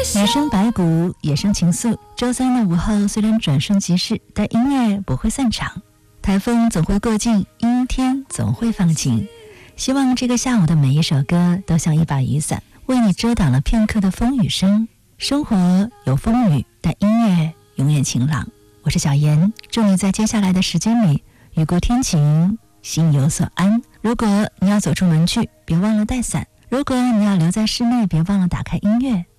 女生白骨，野生情愫。周三的午后虽然转瞬即逝，但音乐不会散场。台风总会过境，阴天总会放晴。希望这个下午的每一首歌都像一把雨伞，为你遮挡了片刻的风雨声。生活有风雨，但音乐永远晴朗。我是小妍，祝你在接下来的时间里雨过天晴，心有所安。如果你要走出门去，别忘了带伞；如果你要留在室内，别忘了打开音乐。